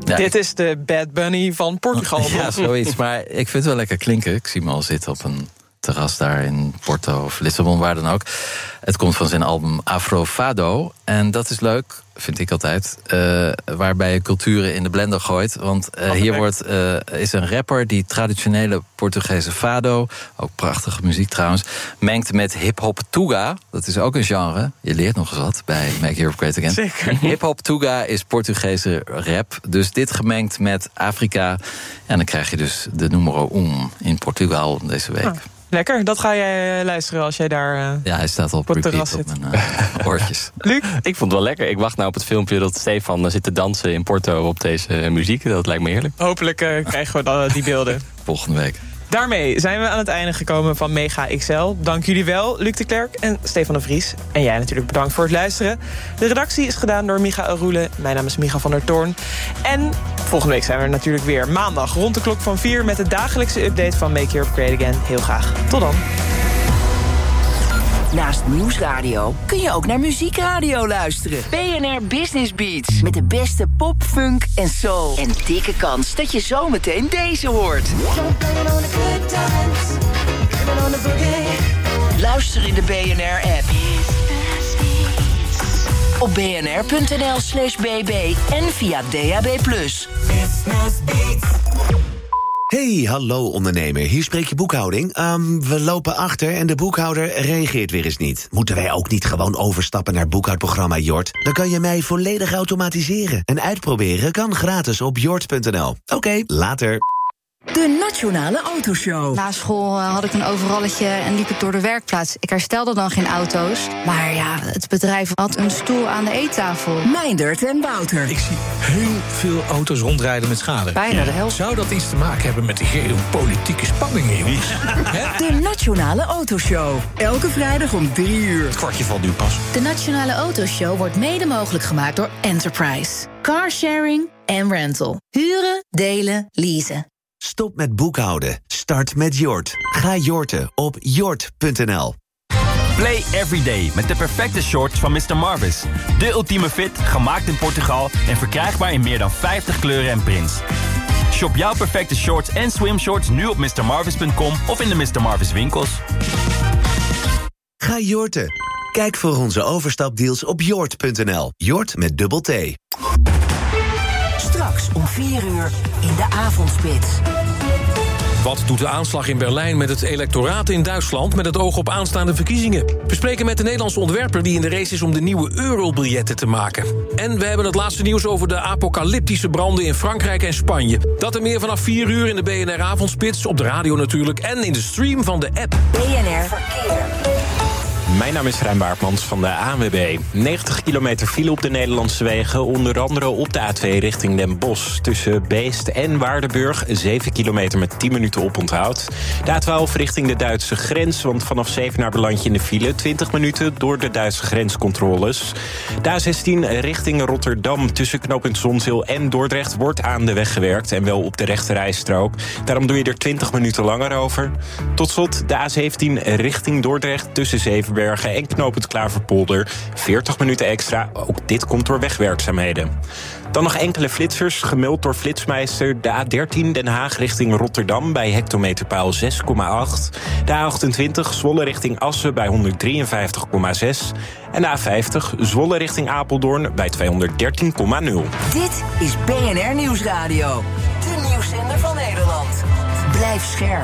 Ja, Dit is de Bad Bunny van Portugal. Ja, zoiets. Maar ik vind het wel lekker klinken. Ik zie me al zitten op een terras daar in Porto of Lissabon, waar dan ook. Het komt van zijn album Afro Fado. En dat is leuk, vind ik altijd, waarbij je culturen in de blender gooit. Want hier is een rapper die traditionele Portugese fado, ook prachtige muziek trouwens, mengt met hip-hop tuga. Dat is ook een genre. Je leert nog eens wat bij Make Europe Great Again. Zeker. Hip-hop tuga is Portugese rap. Dus dit gemengd met Afrika. En dan krijg je dus de numero 1 in Portugal deze week. Lekker, dat ga jij luisteren als jij daar ja, hij staat op het repeat terras op mijn oortjes. Luc? Ik vond het wel lekker. Ik wacht nou op het filmpje dat Stefan zit te dansen in Porto op deze muziek. Dat lijkt me heerlijk. Hopelijk krijgen we dan die beelden. Volgende week. Daarmee zijn we aan het einde gekomen van Mega XL. Dank jullie wel, Luc de Klerk en Stefan de Vries. En jij natuurlijk bedankt voor het luisteren. De redactie is gedaan door Michael Roelen. Mijn naam is Micha van der Toorn. En volgende week zijn we er natuurlijk weer maandag rond de klok van 4... met de dagelijkse update van Make Europe Great Again. Heel graag. Tot dan. Naast Nieuwsradio kun je ook naar Muziekradio luisteren. BNR Business Beats. Met de beste pop, funk en soul. En dikke kans dat je zometeen deze hoort. Luister in de BNR-app. Op bnr.nl/bb en via DAB+. Hey, hallo ondernemer. Hier spreek je boekhouding. We lopen achter en de boekhouder reageert weer eens niet. Moeten wij ook niet gewoon overstappen naar boekhoudprogramma Jort? Dan kan je mij volledig automatiseren. En uitproberen kan gratis op jort.nl. Oké, later. De Nationale Autoshow. Na school had ik een overalletje en liep ik door de werkplaats. Ik herstelde dan geen auto's. Maar ja, het bedrijf had een stoel aan de eettafel. Meindert en Wouter. Ik zie heel veel auto's rondrijden met schade. Bijna de helft. Zou dat iets te maken hebben met de geopolitieke spanningen, jongens? De Nationale Autoshow. Elke vrijdag om 3 uur. Het kwartje valt nu pas. De Nationale Autoshow wordt mede mogelijk gemaakt door Enterprise. Carsharing en rental. Huren, delen, leasen. Stop met boekhouden. Start met Jort. Ga jorten op jort.nl. Play every day met de perfecte shorts van Mr. Marvis. De ultieme fit, gemaakt in Portugal en verkrijgbaar in meer dan 50 kleuren en prints. Shop jouw perfecte shorts en swimshorts nu op mrmarvis.com of in de Mr. Marvis winkels. Ga jorten. Kijk voor onze overstapdeals op jort.nl. Jort met dubbel T. Straks om 4 uur in de avondspits. Wat doet de aanslag in Berlijn met het electoraat in Duitsland met het oog op aanstaande verkiezingen? We spreken met de Nederlandse ontwerper die in de race is om de nieuwe eurobiljetten te maken. En we hebben het laatste nieuws over de apocalyptische branden in Frankrijk en Spanje. Dat en meer vanaf 4 uur in de BNR Avondspits, op de radio natuurlijk en in de stream van de app. BNR Verkeer. Mijn naam is Rijn Baartmans van de ANWB. 90 kilometer file op de Nederlandse wegen. Onder andere op de A2 richting Den Bosch. Tussen Beest en Waardenburg. 7 kilometer met 10 minuten oponthoud. De A12 richting de Duitse grens. Want vanaf Zevenaar beland je in de file. 20 minuten door de Duitse grenscontroles. De A16 richting Rotterdam. Tussen knooppunt Zonzeel en Dordrecht wordt aan de weg gewerkt. En wel op de rechte rijstrook. Daarom doe je er 20 minuten langer over. Tot slot de A17 richting Dordrecht. Tussen Zevenbergen en knooppunt Klaverpolder. 40 minuten extra, ook dit komt door wegwerkzaamheden. Dan nog enkele flitsers, gemeld door Flitsmeister. De A13 Den Haag richting Rotterdam bij hectometerpaal 6,8. De A28 Zwolle richting Assen bij 153,6. En de A50 Zwolle richting Apeldoorn bij 213,0. Dit is BNR Nieuwsradio. De nieuwszender van Nederland. Blijf scherp.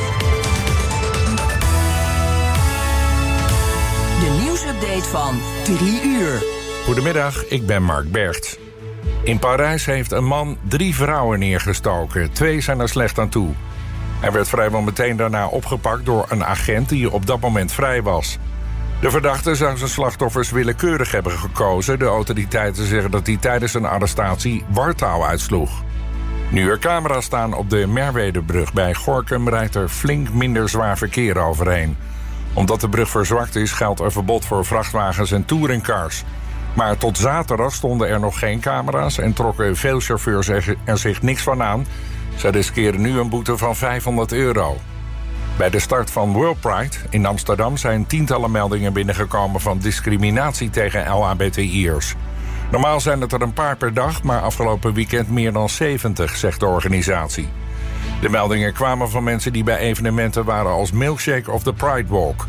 De nieuwsupdate van 3 uur. Goedemiddag, ik ben Mark Bergt. In Parijs heeft een man 3 vrouwen neergestoken. 2 zijn er slecht aan toe. Hij werd vrijwel meteen daarna opgepakt door een agent die op dat moment vrij was. De verdachte zou zijn slachtoffers willekeurig hebben gekozen. De autoriteiten zeggen dat hij tijdens een arrestatie wartaal uitsloeg. Nu er camera's staan op de Merwedebrug bij Gorinchem rijdt er flink minder zwaar verkeer overheen. Omdat de brug verzwakt is, geldt een verbod voor vrachtwagens en touringcars. Maar tot zaterdag stonden er nog geen camera's en trokken veel chauffeurs er zich niks van aan. Zij riskeren nu een boete van €500. Bij de start van World Pride in Amsterdam zijn tientallen meldingen binnengekomen van discriminatie tegen LHBTI'ers. Normaal zijn het er een paar per dag, maar afgelopen weekend meer dan 70, zegt de organisatie. De meldingen kwamen van mensen die bij evenementen waren als Milkshake of de Pride Walk.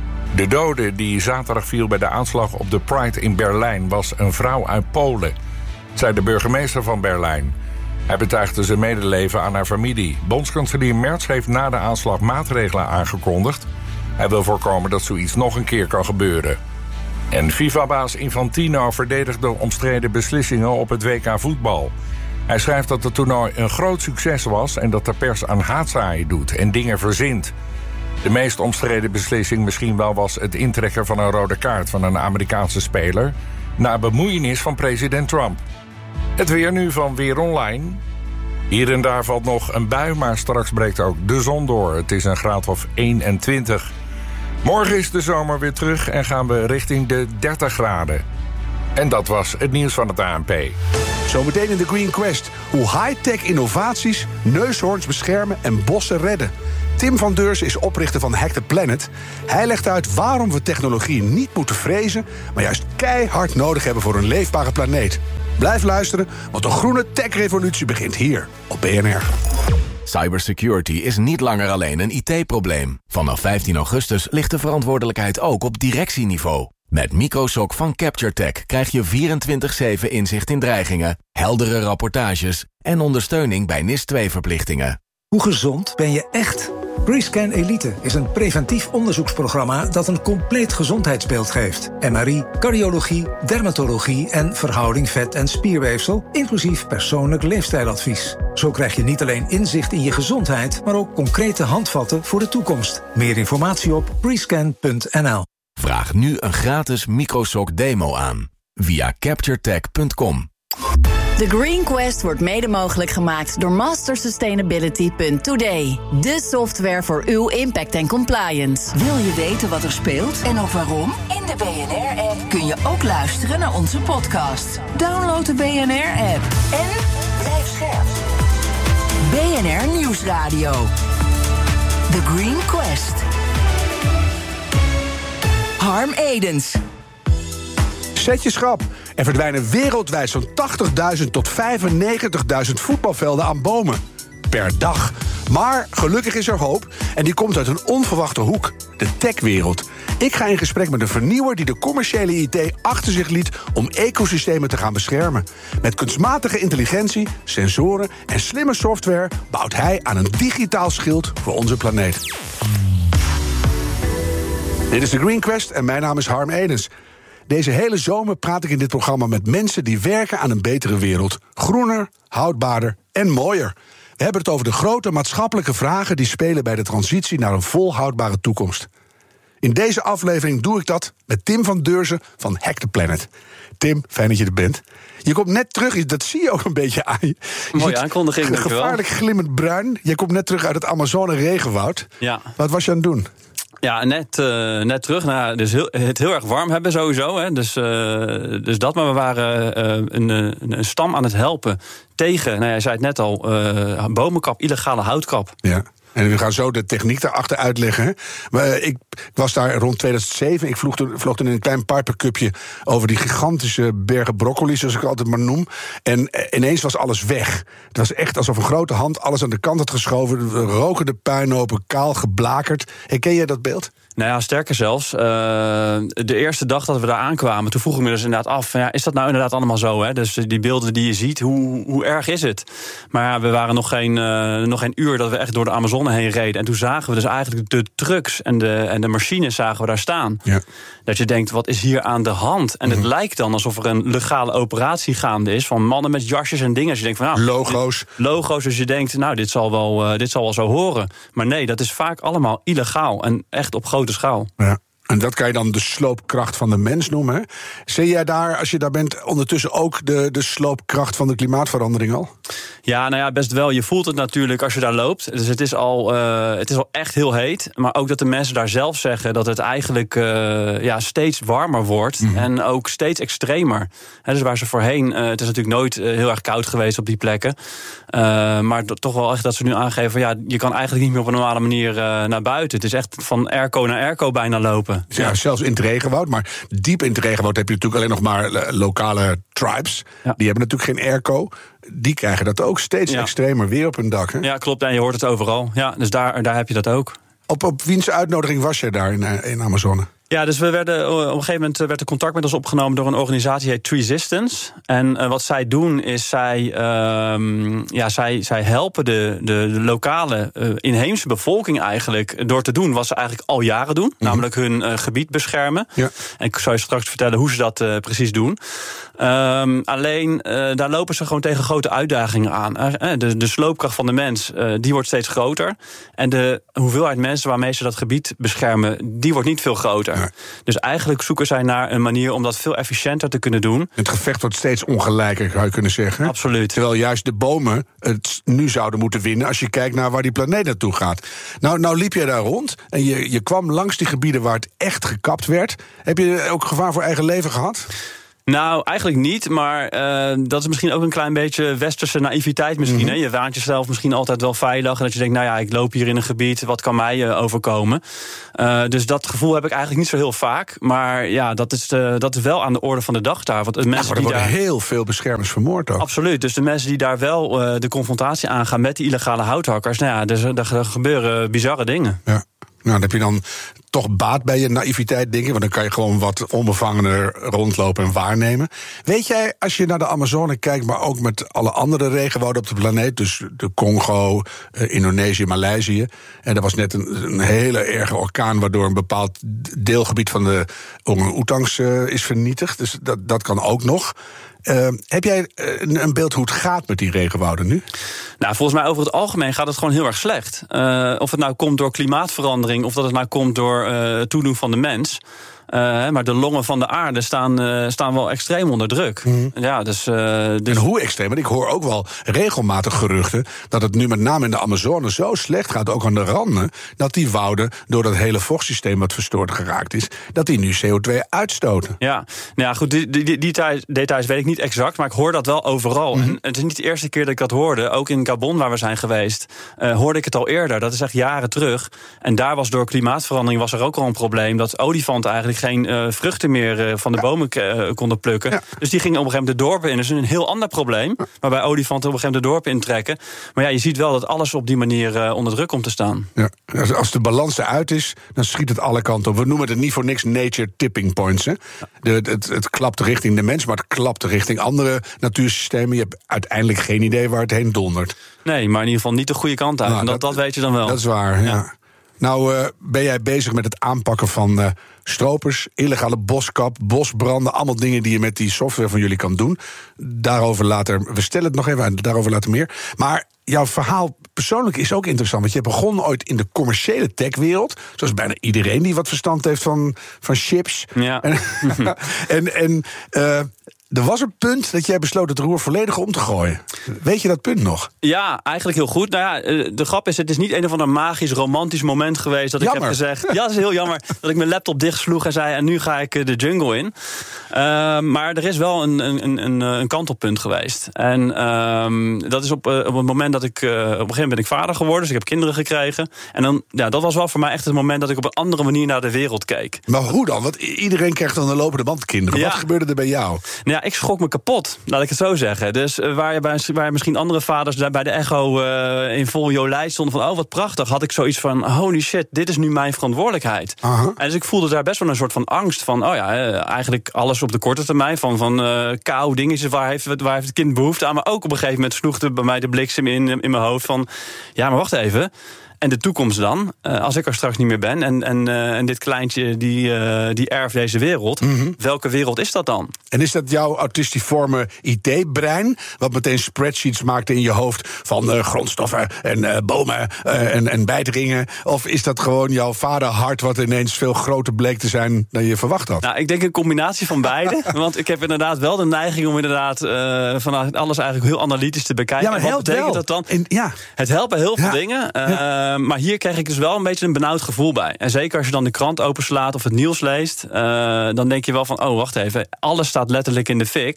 De dode die zaterdag viel bij de aanslag op de Pride in Berlijn was een vrouw uit Polen, zei de burgemeester van Berlijn. Hij betuigde zijn medeleven aan haar familie. Bondskanselier Merz heeft na de aanslag maatregelen aangekondigd. Hij wil voorkomen dat zoiets nog een keer kan gebeuren. En FIFA-baas Infantino verdedigt de omstreden beslissingen op het WK voetbal. Hij schrijft dat het toernooi een groot succes was en dat de pers aan haatzaaien doet en dingen verzint. De meest omstreden beslissing misschien wel was het intrekken van een rode kaart van een Amerikaanse speler na bemoeienis van president Trump. Het weer nu van Weer Online. Hier en daar valt nog een bui, maar straks breekt ook de zon door. Het is een graad of 21. Morgen is de zomer weer terug en gaan we richting de 30 graden. En dat was het nieuws van het ANP. Zometeen in de Green Quest. Hoe high-tech innovaties neushoorns beschermen en bossen redden. Tim van Deurzen is oprichter van Hack the Planet. Hij legt uit waarom we technologie niet moeten vrezen, maar juist keihard nodig hebben voor een leefbare planeet. Blijf luisteren, want de groene tech-revolutie begint hier op BNR. Cybersecurity is niet langer alleen een IT-probleem. Vanaf 15 augustus ligt de verantwoordelijkheid ook op directieniveau. Met Microsoft van CaptureTech krijg je 24/7 inzicht in dreigingen, heldere rapportages en ondersteuning bij NIS-2-verplichtingen. Hoe gezond ben je echt? ReScan Elite is een preventief onderzoeksprogramma dat een compleet gezondheidsbeeld geeft. MRI, cardiologie, dermatologie en verhouding vet- en spierweefsel, inclusief persoonlijk leefstijladvies. Zo krijg je niet alleen inzicht in je gezondheid, maar ook concrete handvatten voor de toekomst. Meer informatie op rescan.nl. Vraag nu een gratis Microsoft demo aan via capturetech.com. The Green Quest wordt mede mogelijk gemaakt door mastersustainability.today. De software voor uw impact en compliance. Wil je weten wat er speelt en ook waarom? In de BNR-app kun je ook luisteren naar onze podcast. Download de BNR-app en blijf scherp. BNR Nieuwsradio. The Green Quest. Harm Edens. Zet je schrap. Er verdwijnen wereldwijd zo'n 80.000 tot 95.000 voetbalvelden aan bomen. Per dag. Maar gelukkig is er hoop. En die komt uit een onverwachte hoek. De techwereld. Ik ga in gesprek met een vernieuwer die de commerciële IT achter zich liet om ecosystemen te gaan beschermen. Met kunstmatige intelligentie, sensoren en slimme software bouwt hij aan een digitaal schild voor onze planeet. Dit is de Green Quest en mijn naam is Harm Edens. Deze hele zomer praat ik in dit programma met mensen die werken aan een betere wereld. Groener, houdbaarder en mooier. We hebben het over de grote maatschappelijke vragen die spelen bij de transitie naar een volhoudbare toekomst. In deze aflevering doe ik dat met Tim van Deurzen van Hack the Planet. Tim, fijn dat je er bent. Je komt net terug, dat zie je ook een beetje aan je. Mooie aankondiging, dankjewel. Gevaarlijk glimmend bruin. Je komt net terug uit het Amazone regenwoud. Ja. Wat was je aan het doen? Ja, net terug. Nou, dus het heel erg warm hebben sowieso. Hè. Dus dat, maar we waren een stam aan het helpen tegen, nou, jij zei het net al, bomenkap, illegale houtkap. Ja. En we gaan zo de techniek daarachter uitleggen. Maar ik was daar rond 2007. Ik vloog toen in een klein pipercupje over die gigantische bergen broccoli, zoals ik het altijd maar noem. En ineens was alles weg. Het was echt alsof een grote hand alles aan de kant had geschoven. Rokende puinhopen, kaal geblakerd. Herken jij dat beeld? Nou ja, sterker zelfs. De eerste dag dat we daar aankwamen, toen vroeg ik me dus inderdaad af, van, ja, is dat nou inderdaad allemaal zo? Hè? Dus die beelden die je ziet, hoe erg is het? Maar ja, we waren nog geen uur dat we echt door de Amazone heen reden. En toen zagen we dus eigenlijk de trucks en de machines zagen we daar staan. Ja. Dat je denkt, wat is hier aan de hand? En het lijkt dan alsof er een legale operatie gaande is van mannen met jasjes en dingen. Dus je denkt van, nou, logo's. Dus je denkt, nou, dit zal wel zo horen. Maar nee, dat is vaak allemaal illegaal en echt op grote schaal. Ja. En dat kan je dan de sloopkracht van de mens noemen. Hè? Zie jij daar, als je daar bent, ondertussen ook de sloopkracht van de klimaatverandering al? Ja, nou ja, best wel. Je voelt het natuurlijk als je daar loopt. Dus het is al echt heel heet. Maar ook dat de mensen daar zelf zeggen dat het eigenlijk steeds warmer wordt. Mm-hmm. En ook steeds extremer. Dus waar ze voorheen, het is natuurlijk nooit heel erg koud geweest op die plekken. Maar toch wel echt dat ze nu aangeven van, ja, je kan eigenlijk niet meer op een normale manier naar buiten. Het is echt van airco naar airco bijna lopen. bomen. Ja, zelfs in het regenwoud. Maar diep in het regenwoud heb je natuurlijk alleen nog maar lokale tribes. Ja. Die hebben natuurlijk geen airco. Die krijgen dat ook steeds extremer weer op hun dak. Hè? Ja, klopt. En je hoort het overal. Ja, dus daar heb je dat ook. Op wiens uitnodiging was je daar in Amazone? Ja, dus we werden op een gegeven moment werd er contact met ons opgenomen door een organisatie die heet Treesistance. En wat zij doen is zij helpen de lokale inheemse bevolking eigenlijk door te doen wat ze eigenlijk al jaren doen, namelijk hun gebied beschermen. Ja. En ik zal je straks vertellen hoe ze dat precies doen. Alleen daar lopen ze gewoon tegen grote uitdagingen aan. De sloopkracht van de mens die wordt steeds groter. En de hoeveelheid mensen waarmee ze dat gebied beschermen, die wordt niet veel groter. Ja. Dus eigenlijk zoeken zij naar een manier om dat veel efficiënter te kunnen doen. Het gevecht wordt steeds ongelijker, zou je kunnen zeggen. Absoluut. Terwijl juist de bomen het nu zouden moeten winnen als je kijkt naar waar die planeet naartoe gaat. Nou liep je daar rond en je kwam langs die gebieden waar het echt gekapt werd. Heb je ook gevaar voor eigen leven gehad? Nou, eigenlijk niet, maar dat is misschien ook een klein beetje westerse naïviteit misschien. Hè? Je waant jezelf misschien altijd wel veilig en dat je denkt, nou ja, ik loop hier in een gebied, wat kan mij overkomen? Dus dat gevoel heb ik eigenlijk niet zo heel vaak, maar ja, dat is wel aan de orde van de dag daar. Want mensen er worden heel veel beschermers vermoord ook. Absoluut, dus de mensen die daar wel de confrontatie aangaan met die illegale houthakkers, nou ja, dus er gebeuren bizarre dingen. Ja. Nou, dan heb je dan toch baat bij je naïviteit, denk ik. Want dan kan je gewoon wat onbevangener rondlopen en waarnemen. Weet jij, als je naar de Amazone kijkt, maar ook met alle andere regenwouden op de planeet, dus de Congo, Indonesië, Maleisië. En er was net een hele erge orkaan waardoor een bepaald deelgebied van de orang-oetangs is vernietigd. Dus dat kan ook nog. Heb jij een beeld hoe het gaat met die regenwouden nu? Nou, volgens mij over het algemeen gaat het gewoon heel erg slecht. Of het nou komt door klimaatverandering of dat het nou komt door toedoen van de mens. Maar de longen van de aarde staan wel extreem onder druk. Ja, dus en hoe extreem? Want ik hoor ook wel regelmatig geruchten dat het nu met name in de Amazone zo slecht gaat, ook aan de randen, dat die wouden, door dat hele vochtsysteem wat verstoord geraakt is, dat die nu CO2 uitstoten. Ja, nou ja, goed, die details weet ik niet exact, maar ik hoor dat wel overal. En het is niet de eerste keer dat ik dat hoorde. Ook in Gabon, waar we zijn geweest, hoorde ik het al eerder. Dat is echt jaren terug. En daar was door klimaatverandering was er ook al een probleem dat olifanten eigenlijk geen vruchten meer van de bomen konden plukken. Ja. Dus die gingen op een gegeven moment de dorpen in. Dat is een heel ander probleem, waarbij olifanten op een gegeven moment de dorpen intrekken. Maar ja, je ziet wel dat alles op die manier onder druk komt te staan. Ja. Als de balans eruit is, dan schiet het alle kanten op. We noemen het niet voor niks nature tipping points. Hè? Het klapt richting de mens, maar het klapt richting andere natuursystemen. Je hebt uiteindelijk geen idee waar het heen dondert. Nee, maar in ieder geval niet de goede kant uit. Nou, dat weet je dan wel. Dat is waar, ja. Nou ben jij bezig met het aanpakken van stropers, illegale boskap, bosbranden, allemaal dingen die je met die software van jullie kan doen. Daarover later, we stellen het nog even uit, daarover later meer. Maar jouw verhaal persoonlijk is ook interessant, want je begon ooit in de commerciële techwereld, zoals bijna iedereen die wat verstand heeft van chips. Ja. En er was een punt dat jij besloot het roer volledig om te gooien. Weet je dat punt nog? Ja, eigenlijk heel goed. Nou ja, de grap is, het is niet een of ander magisch, romantisch moment geweest dat ik heb gezegd, ja, dat is heel jammer, dat ik mijn laptop dichtsloeg en zei, en nu ga ik de jungle in. Maar er is wel een kantelpunt geweest. En dat is op het moment dat ik, op een gegeven moment ben ik vader geworden, dus ik heb kinderen gekregen. En dan, ja, dat was wel voor mij echt het moment dat ik op een andere manier naar de wereld keek. Maar hoe dan? Want iedereen krijgt dan een lopende band kinderen. Ja. Wat gebeurde er bij jou? Nou ja, ik schrok me kapot, laat ik het zo zeggen. Dus waar misschien andere vaders daar bij de Echo in vol jolijt stonden van, oh wat prachtig, had ik zoiets van, holy shit, dit is nu mijn verantwoordelijkheid. En dus ik voelde daar best wel een soort van angst van, oh ja, eigenlijk alles op de korte termijn, van kou, dingetjes, waar heeft het kind behoefte aan, maar ook op een gegeven moment sloeg er bij mij de bliksem in mijn hoofd van, ja, maar wacht even. En de toekomst dan, als ik er straks niet meer ben en dit kleintje die erft deze wereld, welke wereld is dat dan? En is dat jouw autistiforme IT-brein, wat meteen spreadsheets maakt in je hoofd van grondstoffen en bomen en bijdringen? Of is dat gewoon jouw vaderhart wat ineens veel groter bleek te zijn dan je verwacht had? Nou, ik denk een combinatie van beide. Want ik heb inderdaad wel de neiging om inderdaad vanuit alles eigenlijk heel analytisch te bekijken. Ja, maar wat betekent dat dan? Het helpt bij heel veel dingen. Maar hier kreeg ik dus wel een beetje een benauwd gevoel bij. En zeker als je dan de krant openslaat of het nieuws leest, dan denk je wel van, oh, wacht even, alles staat letterlijk in de fik.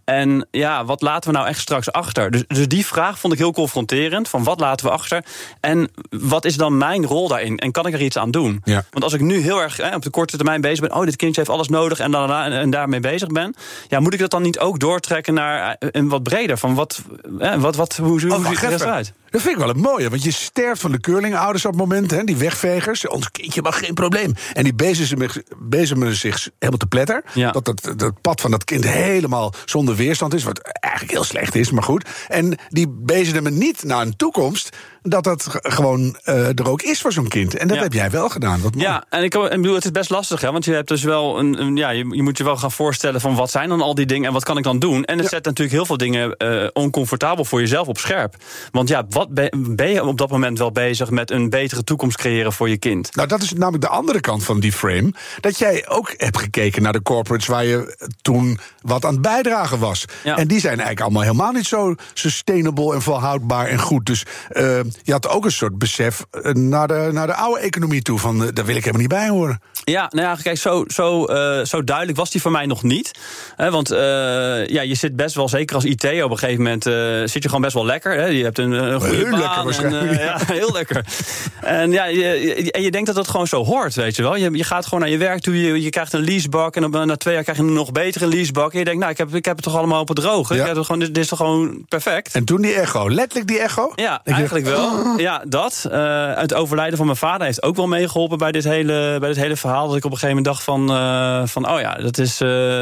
En ja, wat laten we nou echt straks achter? Dus die vraag vond ik heel confronterend. Van wat laten we achter? En wat is dan mijn rol daarin? En kan ik er iets aan doen? Ja. Want als ik nu heel erg op de korte termijn bezig ben... dit kindje heeft alles nodig en daarmee bezig ben... ja, moet ik dat dan niet ook doortrekken naar een wat breder? Van hoe ziet het eruit? Dat vind ik wel het mooie, want je sterft van de curlingouders op het moment, hè, die wegvegers. Ons kindje mag geen probleem. En die bezemen zich helemaal te pletter. Ja. Dat pad van dat kind helemaal zonder weerstand is, wat eigenlijk heel slecht is, maar goed. En die bezemen niet naar een toekomst dat gewoon er ook is voor zo'n kind. En dat heb jij wel gedaan. Wat mooi. Ja, en ik bedoel, het is best lastig, hè, want je hebt dus wel je moet je wel gaan voorstellen van wat zijn dan al die dingen en wat kan ik dan doen? En het zet natuurlijk heel veel dingen oncomfortabel voor jezelf op scherp. Want ja, wat ben je op dat moment wel bezig met een betere toekomst creëren voor je kind? Nou, dat is namelijk de andere kant van die frame. Dat jij ook hebt gekeken naar de corporates waar je toen wat aan het bijdragen was. Ja. En die zijn eigenlijk allemaal helemaal niet zo sustainable en volhoudbaar en goed. Dus je had ook een soort besef naar de oude economie toe. Van daar wil ik helemaal niet bij horen. Ja, nou ja, kijk, zo duidelijk was die voor mij nog niet. Want je zit best wel, zeker als IT op een gegeven moment, zit je gewoon best wel lekker. Hè? Je hebt een goede baan. Lekker waarschijnlijk. Ja, heel lekker. En je denkt dat dat gewoon zo hoort, weet je wel. Je gaat gewoon naar je werk toe, je krijgt een leasebak en na 2 jaar krijg je een nog betere leasebak. En je denkt, nou, ik heb het toch allemaal op het droge. Ja. Dit is toch gewoon perfect. En toen die echo, letterlijk die echo? Ja, eigenlijk wel. Ja, dat. Het overlijden van mijn vader heeft ook wel meegeholpen bij dit hele verhaal. Dat ik op een gegeven moment dacht van dat is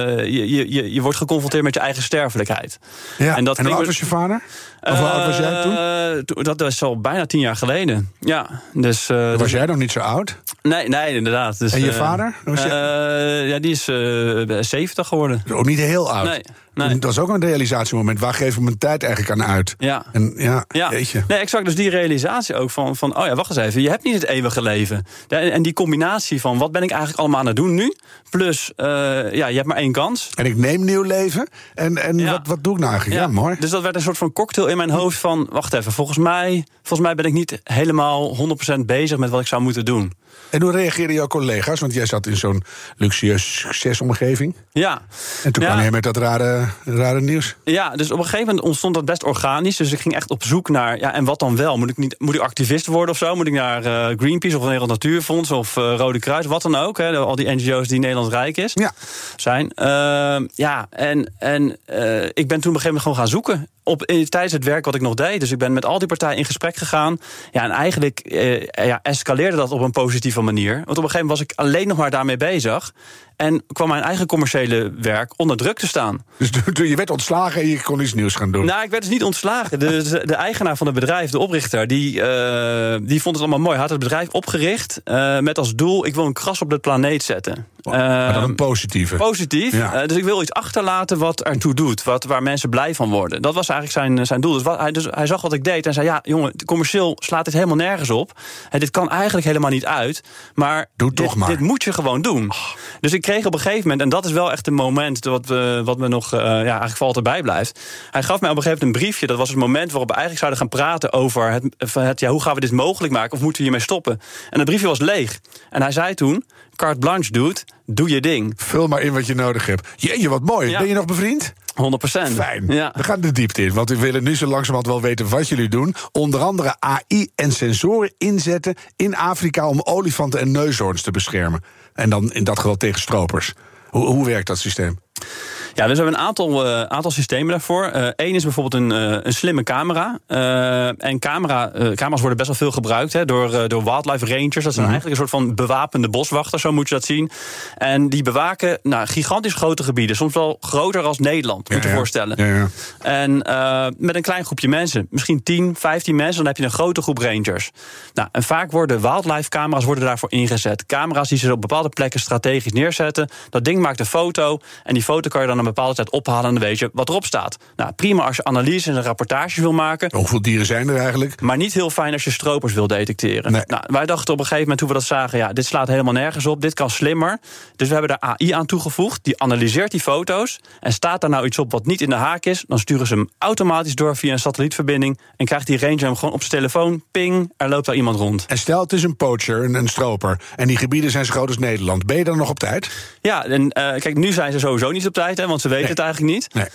je wordt geconfronteerd met je eigen sterfelijkheid. Ja. En hoe oud was je vader? Of hoe oud was jij toen? Dat was al bijna 10 jaar geleden. Ja, dus was jij nog niet zo oud? Nee, inderdaad. Dus, en je vader? Die is 70 geworden. Ook niet heel oud. Nee. Dat was ook een realisatiemoment. Waar geef ik mijn tijd eigenlijk aan uit? Ja. En jeetje. Nee, exact. Dus die realisatie ook van wacht eens even. Je hebt niet het eeuwige leven. En die combinatie van wat ben ik eigenlijk allemaal aan het doen nu? Plus, je hebt maar 1 kans. En ik neem nieuw leven. En wat doe ik nou eigenlijk? Ja, mooi. Dus dat werd een soort van cocktail in mijn hoofd van, wacht even, volgens mij ben ik niet helemaal 100% bezig met wat ik zou moeten doen. En hoe reageerden jouw collega's? Want jij zat in zo'n luxueus succesomgeving. Ja. En toen kwam je met dat rare nieuws. Ja, dus op een gegeven moment ontstond dat best organisch. Dus ik ging echt op zoek naar, en wat dan wel? Moet ik activist worden of zo? Moet ik naar Greenpeace of Nederland Natuurfonds of Rode Kruis? Wat dan ook, hè? Al die NGO's die Nederland rijk is. Ja. Zijn. Ik ben toen op een gegeven moment gewoon gaan zoeken. Tijdens het werk wat ik nog deed. Dus ik ben met al die partijen in gesprek gegaan. Ja, en eigenlijk escaleerde dat op een positieve manier. Want op een gegeven moment was ik alleen nog maar daarmee bezig. En kwam mijn eigen commerciële werk onder druk te staan. Dus je werd ontslagen en je kon iets nieuws gaan doen? Nou, ik werd dus niet ontslagen. De eigenaar van het bedrijf, de oprichter, die vond het allemaal mooi. Hij had het bedrijf opgericht met als doel, ik wil een kras op de planeet zetten. Maar dan een positieve. Positief. Ja. Dus ik wil iets achterlaten wat ertoe doet. Waar mensen blij van worden. Dat was eigenlijk zijn doel. Dus hij zag wat ik deed en zei, ja, jongen, commercieel slaat dit helemaal nergens op. Dit kan eigenlijk helemaal niet uit. Maar dit moet je gewoon doen. Dus ik kreeg op een gegeven moment, en dat is wel echt een moment wat me nog eigenlijk voor altijd bijblijft. Hij gaf mij op een gegeven moment een briefje. Dat was het moment waarop we eigenlijk zouden gaan praten over hoe gaan we dit mogelijk maken? Of moeten we hiermee stoppen? En het briefje was leeg. En hij zei toen, carte blanche, dude, doe je ding. Vul maar in wat je nodig hebt. Jeetje, wat mooi. Ja. Ben je nog bevriend? 100%. Fijn. Ja. We gaan de diepte in, want we willen nu zo langzamerhand wel weten wat jullie doen. Onder andere AI en sensoren inzetten in Afrika om olifanten en neushoorns te beschermen. En dan in dat geval tegen stropers. Hoe werkt dat systeem? Ja, dus we hebben een aantal systemen daarvoor. Eén is bijvoorbeeld een slimme camera. En camera's worden best wel veel gebruikt door wildlife rangers. Dat zijn eigenlijk een soort van bewapende boswachters, zo moet je dat zien. En die bewaken gigantisch grote gebieden. Soms wel groter als Nederland, moet je voorstellen. Ja. En met een klein groepje mensen. Misschien 10, 15 mensen, dan heb je een grote groep rangers. Nou, en vaak worden wildlife camera's daarvoor ingezet. Camera's die ze op bepaalde plekken strategisch neerzetten. Dat ding maakt een foto. En die foto kan je dan een bepaalde tijd ophalen en dan weet je wat erop staat. Nou, prima als je analyse en rapportages wil maken. Hoeveel dieren zijn er eigenlijk? Maar niet heel fijn als je stropers wil detecteren. Nee. Nou, wij dachten op een gegeven moment, toen we dat zagen, dit slaat helemaal nergens op, dit kan slimmer. Dus we hebben daar AI aan toegevoegd, die analyseert die foto's. En staat daar nou iets op wat niet in de haak is, dan sturen ze hem automatisch door via een satellietverbinding. En krijgt die ranger hem gewoon op zijn telefoon, ping, er loopt daar iemand rond. En stel het is een poacher, een stroper, en die gebieden zijn zo groot als Nederland. Ben je dan nog op tijd? Ja, en kijk, nu zijn ze sowieso niet op tijd, want ze weten het eigenlijk niet. Nee.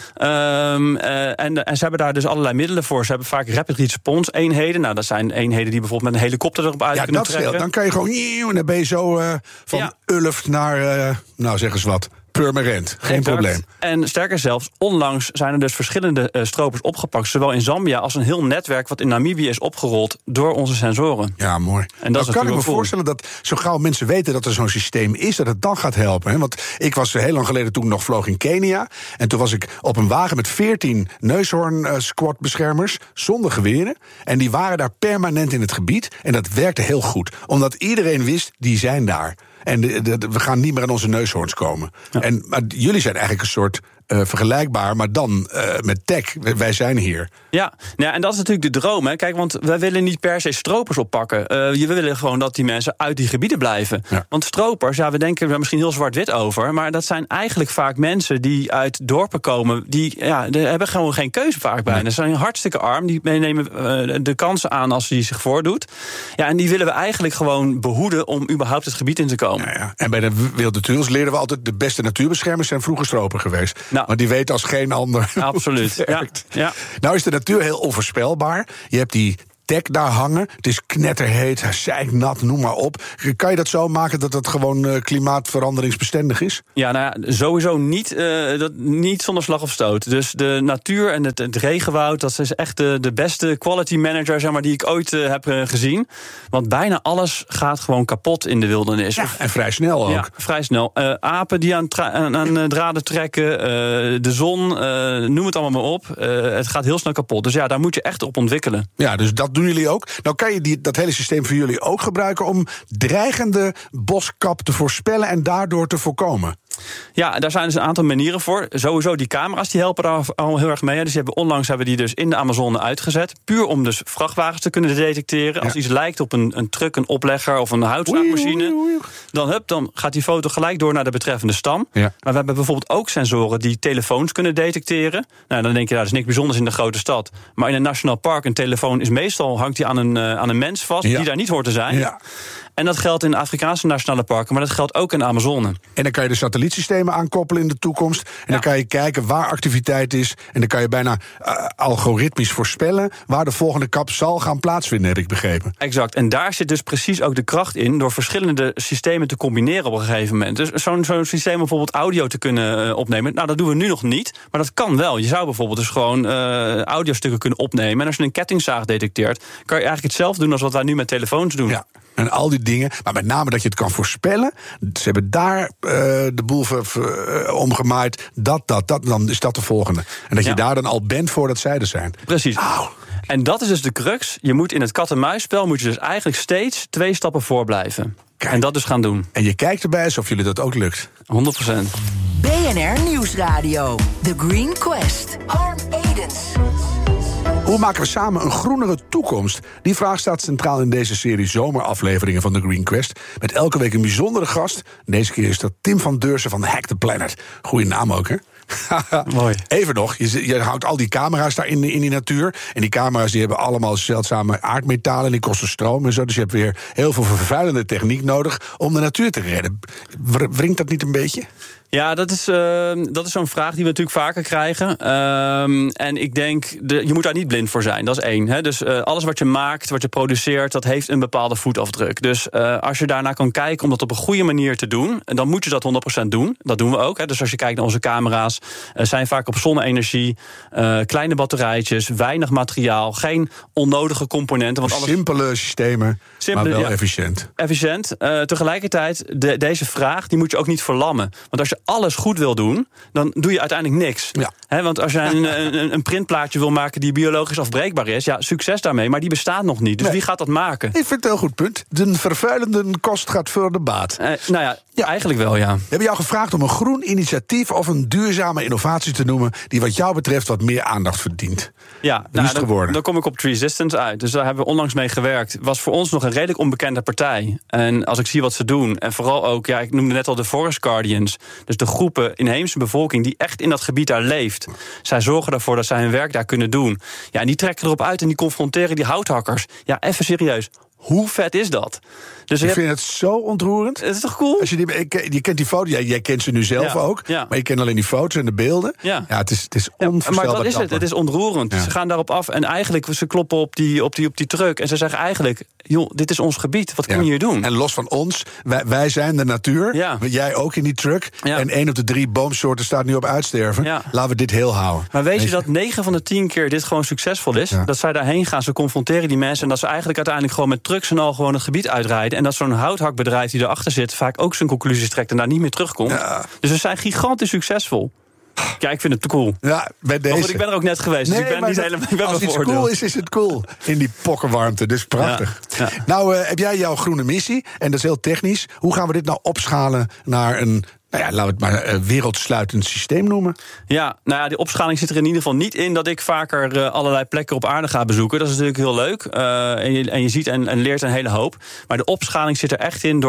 En ze hebben daar dus allerlei middelen voor. Ze hebben vaak rapid response eenheden. Nou, dat zijn eenheden die bijvoorbeeld met een helikopter erop uit kunnen trekken. Ja, dat scheelt. Dan kan je gewoon... En dan ben je zo van Ulft naar, zeg eens wat... Purmerend, geen probleem. En sterker zelfs, onlangs zijn er dus verschillende stropers opgepakt... zowel in Zambia als een heel netwerk wat in Namibië is opgerold... door onze sensoren. Ja, mooi. En dat kan ik me voorstellen dat zo gauw mensen weten dat er zo'n systeem is... dat het dan gaat helpen. Hè? Want ik was heel lang geleden toen ik nog vloog in Kenia... en toen was ik op een wagen met 14 neushoorn-squad-beschermers... zonder geweren. En die waren daar permanent in het gebied. En dat werkte heel goed. Omdat iedereen wist, die zijn daar. En we gaan niet meer aan onze neushoorns komen. Ja. Maar jullie zijn eigenlijk een soort vergelijkbaar, maar dan met tech. Wij zijn hier. Ja, en dat is natuurlijk de droom. Hè. Kijk, want wij willen niet per se stropers oppakken. We willen gewoon dat die mensen uit die gebieden blijven. Ja. Want stropers, we denken er misschien heel zwart-wit over... maar dat zijn eigenlijk vaak mensen die uit dorpen komen... die hebben gewoon geen keuze vaak bij. Nee. Ze zijn hartstikke arm, die nemen de kansen aan als die zich voordoet. Ja, en die willen we eigenlijk gewoon behoeden... om überhaupt het gebied in te komen. Ja. En bij de Wilde Tuils leren we altijd... de beste natuurbeschermers zijn vroeger stroper geweest. Want die weten als geen ander. Absoluut. Ja. Nou is de natuur heel onvoorspelbaar. Je hebt die tech daar hangen. Het is knetterheet, zeiknat, noem maar op. Kan je dat zo maken dat het gewoon klimaatveranderingsbestendig is? Ja, sowieso niet zonder slag of stoot. Dus de natuur en het regenwoud... dat is echt de beste quality manager zeg maar, die ik ooit heb gezien. Want bijna alles gaat gewoon kapot in de wildernis. Ja, en vrij snel ook. Ja, vrij snel. Apen die aan draden trekken, de zon, noem het allemaal maar op. Het gaat heel snel kapot. Dus daar moet je echt op ontwikkelen. Ja, dus dat doen jullie ook. Nou kan je dat hele systeem voor jullie ook gebruiken... om dreigende boskap te voorspellen en daardoor te voorkomen. Ja, daar zijn dus een aantal manieren voor. Sowieso die camera's die helpen daar al heel erg mee. Dus onlangs hebben die dus in de Amazone uitgezet. Puur om dus vrachtwagens te kunnen detecteren. Als iets lijkt op een truck, een oplegger of een houtzaagmachine... dan gaat die foto gelijk door naar de betreffende stam. Ja. Maar we hebben bijvoorbeeld ook sensoren die telefoons kunnen detecteren. Nou, dan denk je, dat is niks bijzonders in de grote stad. Maar in een nationaal park, een telefoon is meestal... hangt die aan een mens vast die daar niet hoort te zijn. Ja. En dat geldt in de Afrikaanse nationale parken, maar dat geldt ook in de Amazone. En dan kan je de satellietsystemen aankoppelen in de toekomst. En dan kan je kijken waar activiteit is. En dan kan je bijna algoritmisch voorspellen waar de volgende kap zal gaan plaatsvinden, heb ik begrepen. Exact. En daar zit dus precies ook de kracht in door verschillende systemen te combineren op een gegeven moment. Dus zo'n systeem bijvoorbeeld audio te kunnen opnemen. Nou, dat doen we nu nog niet, maar dat kan wel. Je zou bijvoorbeeld dus gewoon audiostukken kunnen opnemen. En als je een kettingzaag detecteert, kan je eigenlijk hetzelfde doen als wat wij nu met telefoons doen. Ja. En al die dingen, maar met name dat je het kan voorspellen. Ze hebben daar de boel omgemaaid. Dan is dat de volgende. En dat je daar dan al bent voordat zij er zijn. Precies. Au. En dat is dus de crux. Je moet in het kat-en-muisspel moet je dus eigenlijk steeds 2 stappen voor blijven. Kijk. En dat dus gaan doen. En je kijkt erbij alsof jullie dat ook lukt. 100%. BNR Nieuwsradio. The Green Quest. Harm Edens. Hoe maken we samen een groenere toekomst? Die vraag staat centraal in deze serie zomerafleveringen van The Green Quest. Met elke week een bijzondere gast. Deze keer is dat Tim van Deursen van Hack the Planet. Goeie naam ook, hè? Mooi. Even nog, je houdt al die camera's daar in die natuur. En die camera's die hebben allemaal zeldzame aardmetalen. En die kosten stroom en zo. Dus je hebt weer heel veel vervuilende techniek nodig om de natuur te redden. Wringt dat niet een beetje? Ja, dat is zo'n vraag die we natuurlijk vaker krijgen. En ik denk, je moet daar niet blind voor zijn. Dat is 1. Hè. Dus alles wat je maakt, wat je produceert, dat heeft een bepaalde voetafdruk. Dus als je daarnaar kan kijken om dat op een goede manier te doen, dan moet je dat 100% doen. Dat doen we ook. Hè. Dus als je kijkt naar onze camera's, zijn vaak op zonne-energie, kleine batterijtjes, weinig materiaal, geen onnodige componenten. Want simpele systemen, maar wel efficiënt. Efficiënt. Tegelijkertijd, deze vraag, die moet je ook niet verlammen. Want als je alles goed wil doen, dan doe je uiteindelijk niks. Ja. Want als je een printplaatje wil maken die biologisch afbreekbaar is, succes daarmee, maar die bestaat nog niet. Dus wie gaat dat maken? Ik vind het een heel goed punt. De vervuilende kost gaat voor de baat. Eigenlijk wel, ja. We hebben jou gevraagd om een groen initiatief of een duurzame innovatie te noemen die wat jou betreft wat meer aandacht verdient. Ja, dan kom ik op Treesistance uit. Dus daar hebben we onlangs mee gewerkt. Was voor ons nog een redelijk onbekende partij. En als ik zie wat ze doen, en vooral ook, ik noemde net al de Forest Guardians, dus de groepen inheemse bevolking die echt in dat gebied daar leeft. Zij zorgen ervoor dat zij hun werk daar kunnen doen. Ja, en die trekken erop uit en die confronteren die houthakkers. Ja, even serieus. hoe vet is dat? Dus ik vind het zo ontroerend. Het is toch cool? Als je kent die foto, jij kent ze nu zelf ook. Ja. Maar je kent alleen die foto's en de beelden. Ja, het is onvoorstelbaar. Maar dat is het is ontroerend. Ja. Ze gaan daarop af en eigenlijk, ze kloppen op die truck. En ze zeggen eigenlijk, joh, dit is ons gebied. Wat kun je hier doen? En los van ons, wij zijn de natuur. Ja. Jij ook in die truck. Ja. En 1 op de 3 boomsoorten staat nu op uitsterven. Ja. Laten we dit heel houden. Maar weet je dat 9 van de 10 keer dit gewoon succesvol is? Ja. Dat zij daarheen gaan, ze confronteren die mensen. En dat ze eigenlijk uiteindelijk gewoon met trucks en al gewoon het gebied uitrijden. En dat zo'n houthakbedrijf die erachter zit vaak ook zijn conclusies trekt en daar niet meer terugkomt. Ja. Dus we zijn gigantisch succesvol. Ja, ik vind het te cool. Ja, bij deze. Goed, ik ben er ook net geweest, dus ik ben niet helemaal... Als iets cool is het cool. In die pokkenwarmte, dus prachtig. Ja. Ja. Nou, heb jij jouw groene missie, en dat is heel technisch. Hoe gaan we dit nou opschalen naar een... laten we het maar een wereldsluitend systeem noemen. Ja, die opschaling zit er in ieder geval niet in dat ik vaker allerlei plekken op aarde ga bezoeken. Dat is natuurlijk heel leuk. En je ziet en leert een hele hoop. Maar de opschaling zit er echt in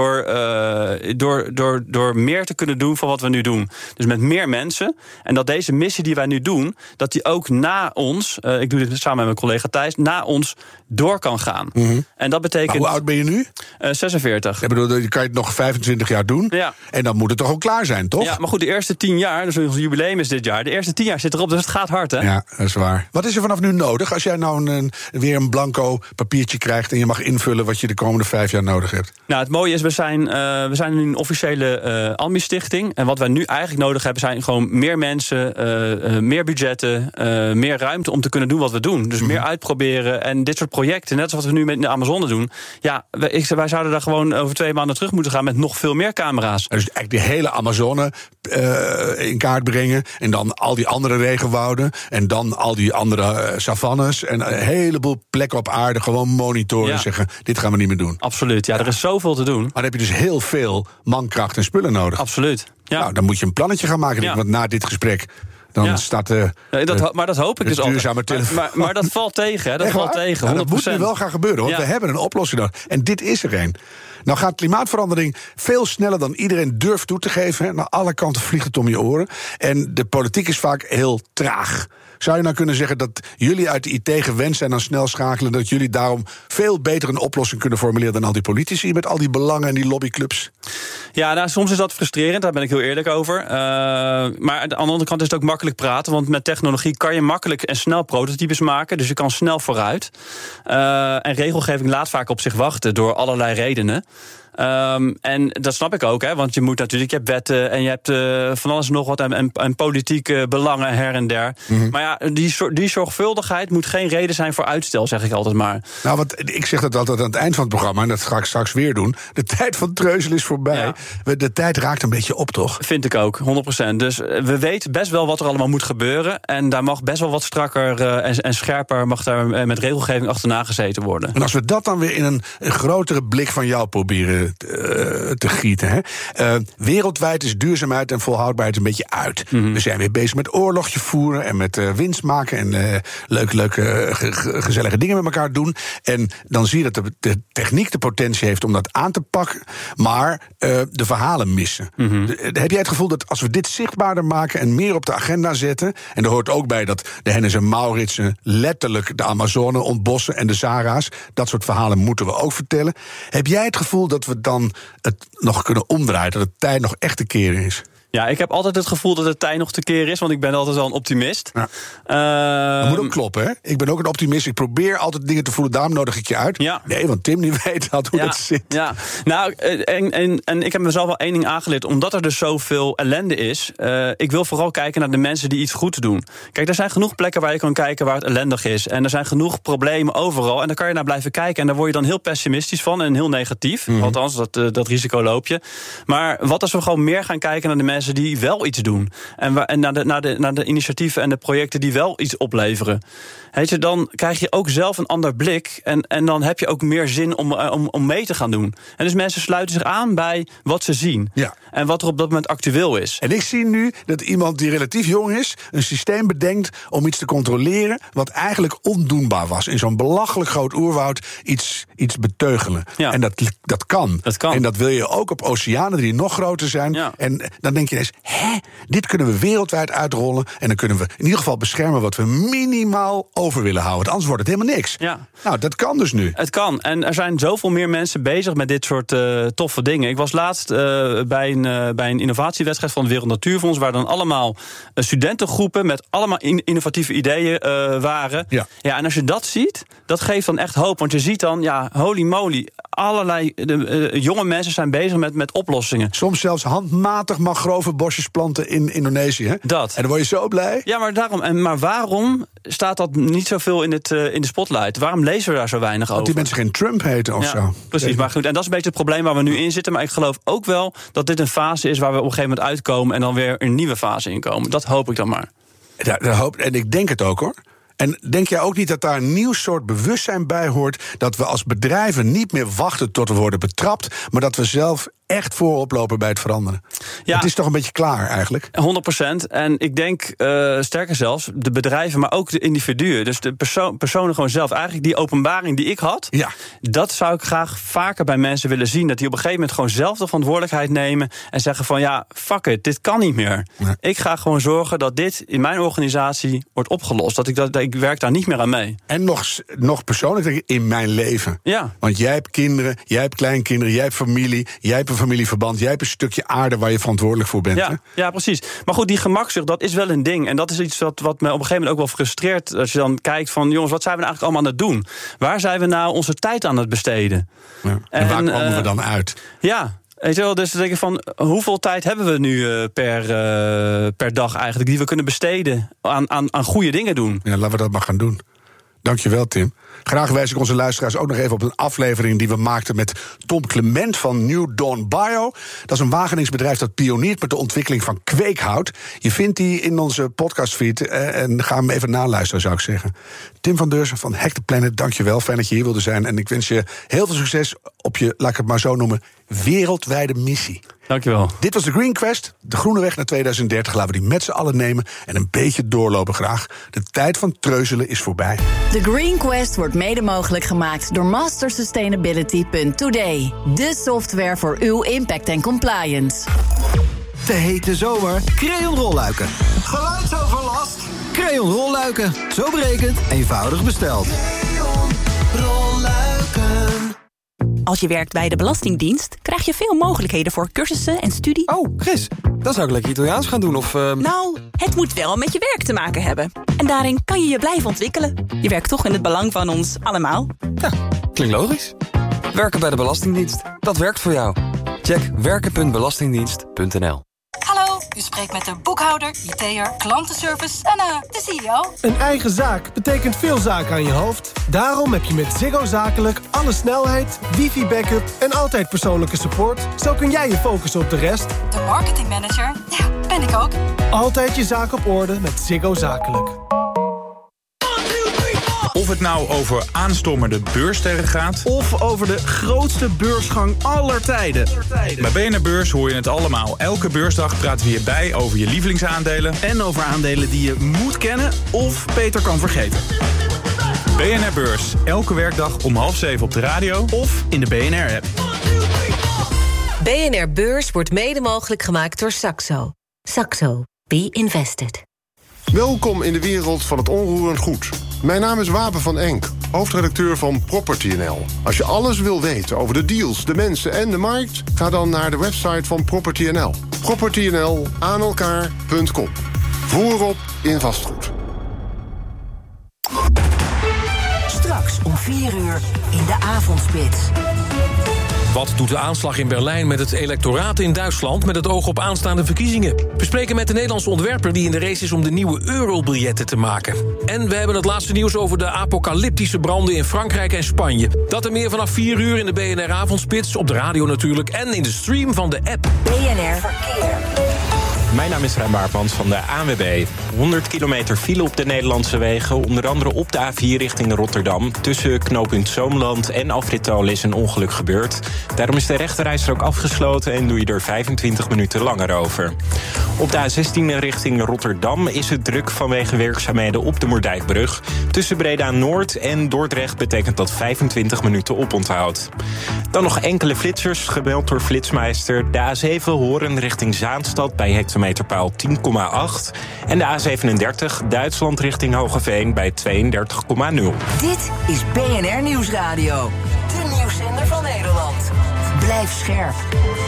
door meer te kunnen doen van wat we nu doen. Dus met meer mensen. En dat deze missie die wij nu doen, dat die ook na ons, ik doe dit samen met mijn collega Thijs, na ons door kan gaan. Mm-hmm. En dat betekent... Maar hoe oud ben je nu? 46. Ik bedoel, dan kan je het nog 25 jaar doen. Ja. En dan moet het toch ook klaar zijn, toch? Ja, maar goed, de eerste 10 jaar, dus ons jubileum is dit jaar. De eerste 10 jaar zit erop, dus het gaat hard, hè? Ja, dat is waar. Wat is er vanaf nu nodig als jij nou weer een blanco papiertje krijgt en je mag invullen wat je de komende 5 jaar nodig hebt? Nou, het mooie is, we zijn nu een officiële AMBI-stichting. En wat wij nu eigenlijk nodig hebben zijn gewoon meer mensen, meer budgetten, meer ruimte om te kunnen doen wat we doen. Dus meer uitproberen en dit soort projecten, net zoals wat we nu met de Amazone doen. Ja, wij zouden daar gewoon over 2 maanden terug moeten gaan met nog veel meer camera's. Dus eigenlijk de hele Amazone in kaart brengen. En dan al die andere regenwouden. En dan al die andere savannes. En een heleboel plekken op aarde gewoon monitoren. En zeggen, dit gaan we niet meer doen. Absoluut, er is zoveel te doen. Maar dan heb je dus heel veel mankracht en spullen nodig. Absoluut. Ja. Nou, dan moet je een plannetje gaan maken. Want na dit gesprek... Dan staat maar dat hoop ik dus altijd. Maar dat valt tegen, hè? Dat valt tegen, 100%. Dat moet nu wel gaan gebeuren, want we hebben een oplossing nodig. En dit is er een. Nou gaat klimaatverandering veel sneller dan iedereen durft toe te geven. Hè? Naar alle kanten vliegt het om je oren. En de politiek is vaak heel traag. Zou je nou kunnen zeggen dat jullie uit de IT gewend zijn aan snel schakelen... dat jullie daarom veel beter een oplossing kunnen formuleren... dan al die politici met al die belangen en die lobbyclubs? Ja, soms is dat frustrerend, daar ben ik heel eerlijk over. Maar aan de andere kant is het ook makkelijk praten... want met technologie kan je makkelijk en snel prototypes maken... dus je kan snel vooruit. En regelgeving laat vaak op zich wachten door allerlei redenen. En dat snap ik ook, hè, want je moet natuurlijk, je hebt wetten en je hebt van alles en nog wat en politieke belangen her en der. Mm-hmm. Maar ja, die zorgvuldigheid moet geen reden zijn voor uitstel, zeg ik altijd maar. Nou, want ik zeg dat altijd aan het eind van het programma, en dat ga ik straks weer doen. De tijd van treuzelen is voorbij. Ja. De tijd raakt een beetje op, toch? Vind ik ook, 100%. Dus we weten best wel wat er allemaal moet gebeuren. En daar mag best wel wat strakker en scherper mag daar met regelgeving achterna gezeten worden. En als we dat dan weer in een grotere blik van jou proberen te gieten. Hè? Wereldwijd is duurzaamheid en volhoudbaarheid een beetje uit. Mm-hmm. We zijn weer bezig met oorlogje voeren en met winst maken en leuke gezellige dingen met elkaar doen. En dan zie je dat de techniek de potentie heeft om dat aan te pakken, maar de verhalen missen. Mm-hmm. Heb jij het gevoel dat als we dit zichtbaarder maken en meer op de agenda zetten, en er hoort ook bij dat de Hennis en Mauritsen letterlijk de Amazone ontbossen en de Sahara's, dat soort verhalen moeten we ook vertellen. Heb jij het gevoel dat we dan het nog kunnen omdraaien, dat het tijd nog echt te keren is? Ja, ik heb altijd het gevoel dat het tijd nog te keren is, want ik ben altijd wel een optimist. Ja. Dat moet ook kloppen, hè? Ik ben ook een optimist. Ik probeer altijd dingen te voelen, daarom nodig ik je uit. Ja. Nee, want Tim niet weet hoe dat zit. Ja, nou, en ik heb mezelf wel één ding aangeleerd. Omdat er dus zoveel ellende is, ik wil vooral kijken naar de mensen die iets goeds doen. Kijk, er zijn genoeg plekken waar je kan kijken waar het ellendig is. En er zijn genoeg problemen overal. En daar kan je naar blijven kijken. En daar word je dan heel pessimistisch van en heel negatief. Mm-hmm. Althans, dat risico loop je. Maar wat als we gewoon meer gaan kijken naar de mensen die wel iets doen. En naar de initiatieven en de projecten die wel iets opleveren. Weet je, dan krijg je ook zelf een ander blik. En dan heb je ook meer zin om mee te gaan doen. En dus mensen sluiten zich aan bij wat ze zien. Ja. En wat er op dat moment actueel is. En ik zie nu dat iemand die relatief jong is een systeem bedenkt om iets te controleren wat eigenlijk ondoenbaar was. In zo'n belachelijk groot oerwoud iets beteugelen. Ja. En dat kan. En dat wil je ook op oceanen die nog groter zijn. Ja. En dan denk denk je ineens, dit kunnen we wereldwijd uitrollen. En dan kunnen we in ieder geval beschermen wat we minimaal over willen houden. Want anders wordt het helemaal niks. Ja. Nou, dat kan dus nu. Het kan. En er zijn zoveel meer mensen bezig met dit soort toffe dingen. Ik was laatst bij een innovatiewedstrijd van het Wereld Natuurfonds, waar dan allemaal studentengroepen met allemaal innovatieve ideeën waren. Ja, en als je dat ziet, dat geeft dan echt hoop. Want je ziet dan, holy moly, allerlei jonge mensen zijn bezig met oplossingen. Soms zelfs handmatig mangrovenbosjes planten in Indonesië. Hè? Dat. En dan word je zo blij. Ja, maar daarom. Maar waarom staat dat niet zoveel in de spotlight? Waarom lezen we daar zo weinig over? Dat die mensen geen Trump heten of zo. Precies, maar goed. En dat is een beetje het probleem waar we nu in zitten. Maar ik geloof ook wel dat dit een fase is waar we op een gegeven moment uitkomen en dan weer een nieuwe fase inkomen. Dat hoop ik dan maar. En ik denk het ook, hoor. En denk jij ook niet dat daar een nieuw soort bewustzijn bij hoort, dat we als bedrijven niet meer wachten tot we worden betrapt, maar dat we zelf echt voorop lopen bij het veranderen? Ja. Het is toch een beetje klaar eigenlijk? 100%. En ik denk, sterker zelfs, de bedrijven, maar ook de individuen. Dus de personen gewoon zelf. Eigenlijk die openbaring die ik had, dat zou ik graag vaker bij mensen willen zien. Dat die op een gegeven moment gewoon zelf de verantwoordelijkheid nemen en zeggen van fuck it, dit kan niet meer. Nee. Ik ga gewoon zorgen dat dit in mijn organisatie wordt opgelost. Dat ik werk daar niet meer aan mee. En nog persoonlijk in mijn leven. Ja. Want jij hebt kinderen, jij hebt kleinkinderen, jij hebt familie, jij hebt een familieverband, jij hebt een stukje aarde waar je verantwoordelijk voor bent. Ja, precies. Maar goed, die gemakzucht, dat is wel een ding. En dat is iets wat me op een gegeven moment ook wel frustreert. Als je dan kijkt van, jongens, wat zijn we nou eigenlijk allemaal aan het doen? Waar zijn we nou onze tijd aan het besteden? Ja. En waar komen we dan uit? Ja. Weet je wel, dus dan denk ik van, hoeveel tijd hebben we nu per dag eigenlijk die we kunnen besteden aan goede dingen doen? Ja, laten we dat maar gaan doen. Dankjewel, Tim. Graag wijs ik onze luisteraars ook nog even op een aflevering die we maakten met Tom Clement van New Dawn Bio. Dat is een Wageningse bedrijf dat pioniert met de ontwikkeling van kweekhout. Je vindt die in onze podcastfeed en ga hem even naluisteren, zou ik zeggen. Tim van Deurzen van Hack the Planet, dankjewel. Fijn dat je hier wilde zijn. En ik wens je heel veel succes op je, laat ik het maar zo noemen, wereldwijde missie. Dankjewel. Dit was de Green Quest, de groene weg naar 2030. Laten we die met z'n allen nemen en een beetje doorlopen graag. De tijd van treuzelen is voorbij. De Green Quest wordt mede mogelijk gemaakt door mastersustainability.today. De software voor uw impact en compliance. De hete zomer, Creon rolluiken. Geluidsoverlast? Creon rolluiken. Zo berekend, eenvoudig besteld. Creon rolluiken. Als je werkt bij de Belastingdienst, krijg je veel mogelijkheden voor cursussen en studie. Oh, Chris, dan zou ik lekker Italiaans gaan doen of... Nou, het moet wel met je werk te maken hebben. En daarin kan je je blijven ontwikkelen. Je werkt toch in het belang van ons allemaal. Ja, klinkt logisch. Werken bij de Belastingdienst, dat werkt voor jou. Check werken.belastingdienst.nl. Hallo, u spreekt met de boekhouder, IT'er, klantenservice en de CEO. Een eigen zaak betekent veel zaken aan je hoofd. Daarom heb je met Ziggo Zakelijk alle snelheid, wifi-backup en altijd persoonlijke support. Zo kun jij je focussen op de rest. De marketingmanager, ja, ben ik ook. Altijd je zaak op orde met Ziggo Zakelijk. Of het nou over aanstormende beurssterren gaat, of over de grootste beursgang aller tijden. Bij BNR Beurs hoor je het allemaal. Elke beursdag praten we hierbij over je lievelingsaandelen en over aandelen die je moet kennen of beter kan vergeten. BNR Beurs, elke werkdag om 6:30 op de radio of in de BNR-app. BNR Beurs wordt mede mogelijk gemaakt door Saxo. Saxo. Be invested. Welkom in de wereld van het onroerend goed. Mijn naam is Wapen van Enk, hoofdredacteur van Property.nl. Als je alles wil weten over de deals, de mensen en de markt, ga dan naar de website van Property.nl. Property.nl aan elkaar.com. Voorop in vastgoed. Straks om 4:00 in de avondspits. Wat doet de aanslag in Berlijn met het electoraat in Duitsland met het oog op aanstaande verkiezingen? We spreken met de Nederlandse ontwerper die in de race is om de nieuwe eurobiljetten te maken. En we hebben het laatste nieuws over de apocalyptische branden in Frankrijk en Spanje. Dat en meer vanaf 4:00 in de BNR Avondspits, op de radio natuurlijk en in de stream van de app. BNR Verkeer. Mijn naam is Rijn Baartmans van de ANWB. 100 kilometer file op de Nederlandse wegen. Onder andere op de A4 richting Rotterdam. Tussen knooppunt Zoomland en afrit Tolen is een ongeluk gebeurd. Daarom is de rechterrijstrook afgesloten en doe je er 25 minuten langer over. Op de A16 richting Rotterdam is het druk vanwege werkzaamheden op de Moerdijkbrug. Tussen Breda Noord en Dordrecht betekent dat 25 minuten oponthoud. Dan nog enkele flitsers, gebeld door Flitsmeister. De A7 Hoorn richting Zaanstad bij hectometerpaal 10,8. En de A37 Duitsland richting Hogeveen bij 32,0. Dit is BNR Nieuwsradio. De nieuwszender van Nederland. Blijf scherp.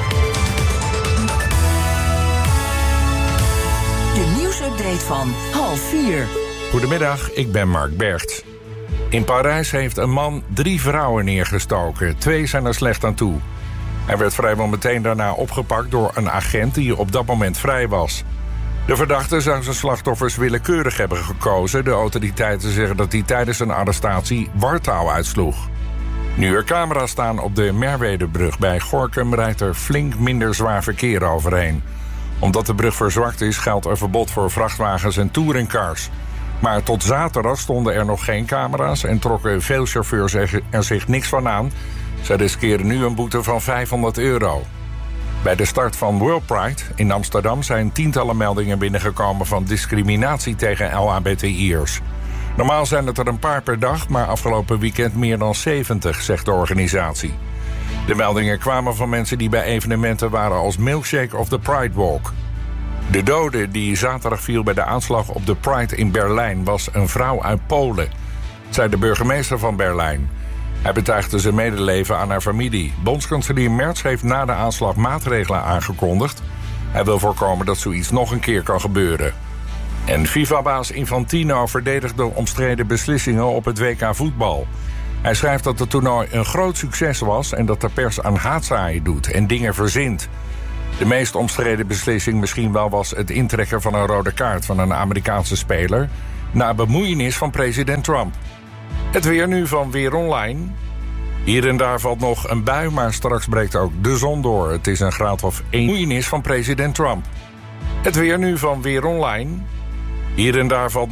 De nieuwsupdate van 3:30. Goedemiddag, ik ben Mark Bergt. In Parijs heeft een man 3 vrouwen neergestoken. 2 zijn er slecht aan toe. Hij werd vrijwel meteen daarna opgepakt door een agent die op dat moment vrij was. De verdachte zou zijn slachtoffers willekeurig hebben gekozen. De autoriteiten zeggen dat hij tijdens een arrestatie wartaal uitsloeg. Nu er camera's staan op de Merwedebrug bij Gorinchem rijdt er flink minder zwaar verkeer overheen. Omdat de brug verzwakt is, geldt een verbod voor vrachtwagens en touringcars. Maar tot zaterdag stonden er nog geen camera's en trokken veel chauffeurs er zich niks van aan. Zij riskeren nu een boete van €500. Bij de start van World Pride in Amsterdam zijn tientallen meldingen binnengekomen van discriminatie tegen LHBTI'ers. Normaal zijn het er een paar per dag, maar afgelopen weekend meer dan 70, zegt de organisatie. De meldingen kwamen van mensen die bij evenementen waren als Milkshake of de Pride Walk. De dode die zaterdag viel bij de aanslag op de Pride in Berlijn was een vrouw uit Polen, zei de burgemeester van Berlijn. Hij betuigde zijn medeleven aan haar familie. Bondskanselier Merz heeft na de aanslag maatregelen aangekondigd. Hij wil voorkomen dat zoiets nog een keer kan gebeuren. En FIFA-baas Infantino verdedigt de omstreden beslissingen op het WK voetbal. Hij schrijft dat het toernooi een groot succes was en dat de pers aan haatzaaien doet en dingen verzint. De meest omstreden beslissing misschien wel was het intrekken van een rode kaart van een Amerikaanse speler na bemoeienis van president Trump. Het weer nu van Weer Online. Hier en daar valt nog een bui, maar straks breekt ook de zon door. Het is een graad of 1. Bemoeienis van president Trump. Het weer nu van Weer Online. Hier en daar valt